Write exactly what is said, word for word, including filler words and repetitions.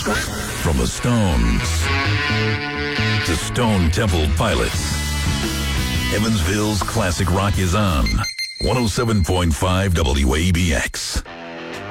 From the Stones to Stone Temple Pilots, Evansville's classic rock is on one oh seven point five W A B X.